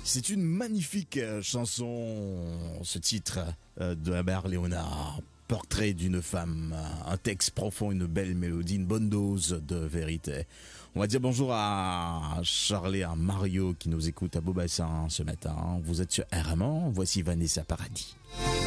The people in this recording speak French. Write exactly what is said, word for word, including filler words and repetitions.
C'est une magnifique euh, chanson, ce titre euh, de Herbert Léonard. Portrait d'une femme, un texte profond, une belle mélodie, une bonne dose de vérité. On va dire bonjour à Charlie, à Mario qui nous écoute à Beaubassin ce matin. Vous êtes sur R M, voici Vanessa Paradis.